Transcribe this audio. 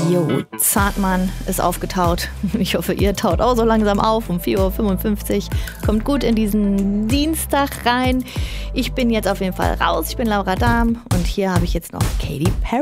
Jo, Zartmann ist aufgetaut. Ich hoffe, ihr taut auch so langsam auf um 4:55 Uhr. Kommt gut in diesen Dienstag rein. Ich bin jetzt auf jeden Fall raus. Ich bin Laura Dahm und hier habe ich jetzt noch Katy Perry.